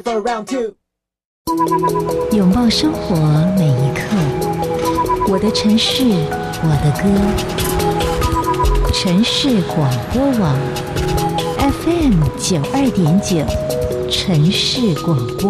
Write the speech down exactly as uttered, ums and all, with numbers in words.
For round two. 拥抱生活每一刻，我的城市，我的歌。城市广播网 F M 九二点九，城市广播。